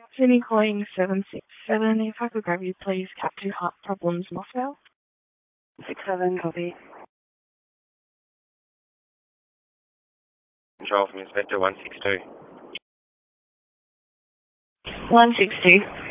Sydney calling 767. If I could grab you, please. Cat 2 Heart Problems, Moscow. 67, copy. Control from Inspector 162. 162.